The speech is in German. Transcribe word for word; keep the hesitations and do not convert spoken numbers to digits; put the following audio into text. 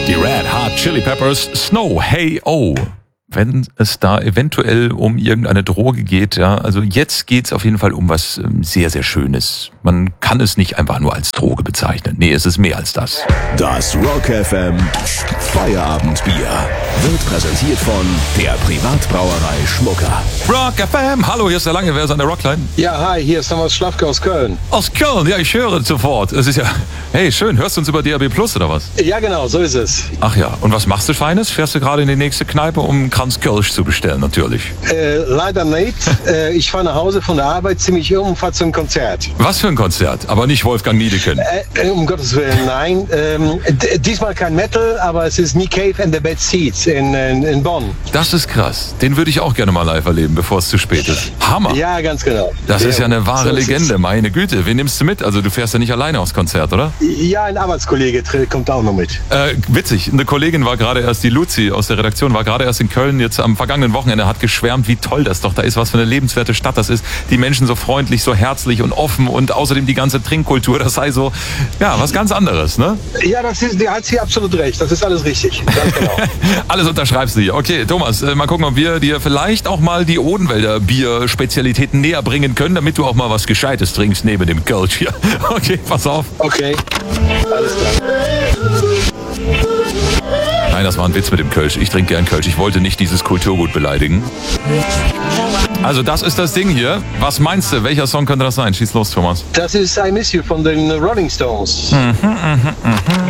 Die Red Hot Chili Peppers, Snow, Hey Oh. Wenn es da eventuell um irgendeine Droge geht, ja, also jetzt geht's auf jeden Fall um was ähm, sehr, sehr Schönes. Man kann es nicht einfach nur als Droge bezeichnen. Nee, es ist mehr als das. Das Rock F M Feierabendbier wird präsentiert von der Privatbrauerei Schmucker. Rock F M, hallo, hier ist der Lange, wer ist an der Rockline? Ja, hi, hier ist Thomas Schlafke aus Köln. Aus Köln, ja, ich höre sofort. Es ist ja, hey, schön, hörst du uns über D A B Plus oder was? Ja, genau, so ist es. Ach ja, und was machst du Feines? Fährst du gerade in die nächste Kneipe, um einen Kranz Kölsch zu bestellen, natürlich? Äh, leider nicht. äh, ich fahre nach Hause von der Arbeit ziemlich um und fahre zum Konzert. Was für ein Konzert? Aber nicht Wolfgang Niedecken. Äh, um Gottes Willen, nein. Ähm, d- diesmal kein Metal, aber es ist Nick Cave and the Bad Seeds in, in, in Bonn. Das ist krass. Den würde ich auch gerne mal live erleben, bevor es zu spät ist. Hammer. Ja, ganz genau. Das ist ja eine wahre so ist Legende, es. meine Güte. Wen nimmst du mit? Also du fährst ja nicht alleine aufs Konzert, oder? Ja, ein Arbeitskollege tr- kommt auch noch mit. Äh, witzig, eine Kollegin war gerade erst, die Luzi aus der Redaktion, war gerade erst in Köln, jetzt am vergangenen Wochenende, hat geschwärmt, wie toll das doch da ist, was für eine lebenswerte Stadt das ist. Die Menschen so freundlich, so herzlich und offen und außerdem die ganze Trinkkultur, das sei so, ja, was ganz anderes, ne? Ja, das ist, die hat sie absolut recht. Das ist alles richtig. Ganz genau. Alles unterschreibst du hier. Okay, Thomas, äh, mal gucken, ob wir dir vielleicht auch mal die Odenwälder Bier-Spezialitäten näher bringen können, damit du auch mal was Gescheites trinkst neben dem Kölsch hier. Okay, pass auf. Okay, alles klar. Nein, das war ein Witz mit dem Kölsch. Ich trinke gern Kölsch. Ich wollte nicht dieses Kulturgut beleidigen. Also das ist das Ding hier. Was meinst du? Welcher Song könnte das sein? Schieß los, Thomas. Das ist I Miss You von den Rolling Stones.